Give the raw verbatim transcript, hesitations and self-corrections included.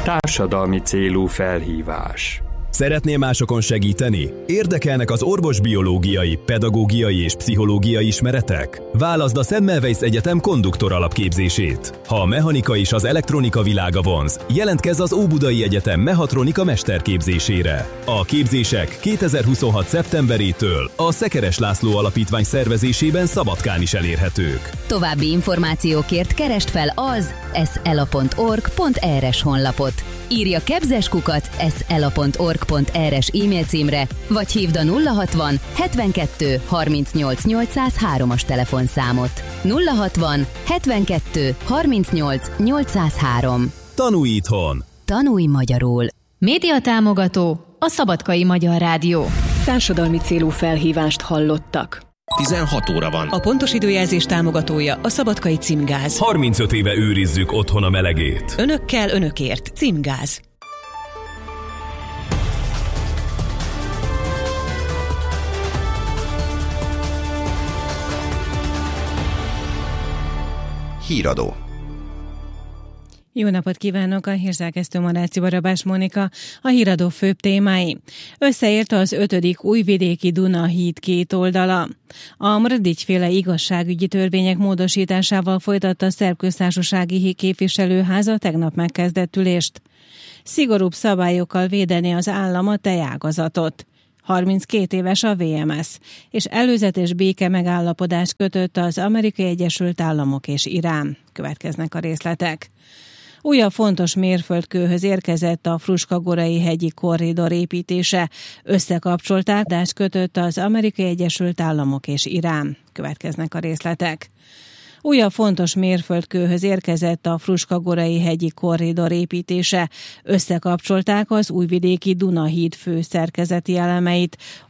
Társadalmi célú felhívás. Szeretnél másokon segíteni? Érdekelnek az orvosbiológiai, pedagógiai és pszichológiai ismeretek? Válaszd a Semmelweis Egyetem konduktor alapképzését. Ha a mechanika és az elektronika világa vonz, jelentkezz az Óbudai Egyetem mechatronika mesterképzésére. A képzések kétezer-huszonhat szeptemberétől a Szekeres László Alapítvány szervezésében Szabadkán is elérhetők. További információkért keresd fel az eszela pont org pont er-es honlapot. Írj a kebzeskukat eszela pont org pont er-es e-mail címre, vagy hívd a nulla hatvan hetvenkettő harmincnyolc nyolcszázhárom-as telefonszámot. nulla hatvan hetvenkettő harmincnyolc nyolcszázhárom. Tanulj itthon! Tanulj magyarul! Média támogató a Szabadkai Magyar Rádió. Társadalmi célú felhívást hallottak. tizenhat óra van. A pontos időjelzés támogatója a Szabadkai Címgáz. harmincöt éve őrizzük otthon a melegét. Önökkel, önökért. Címgáz. Híradó. Jó napot kívánok, a hírszerkesztő Marácsi Barabás Mónika. A híradó főbb témái. Összeért az ötödik újvidéki Duna-híd két oldala. A Mradics-féle igazságügyi törvények módosításával folytatta a Szerb Köztársasági Képviselőháza tegnap megkezdett ülést. Szigorúbb szabályokkal védeni az állam a tejágazatot. harminckét éves a vé em es, és előzetes béke megállapodást kötött az Amerikai Egyesült Államok és Irán. Következnek a részletek. Újabb fontos mérföldkőhöz érkezett a Fruska-Gorai hegyi korridor építése. Összekapcsolták, dást kötött az Amerikai Egyesült Államok és Irán. Következnek a részletek. Újabb fontos mérföldkőhöz érkezett a Fruska-Gorai hegyi korridor építése. Összekapcsolták az újvidéki Duna-híd fő szerkezeti elemeit.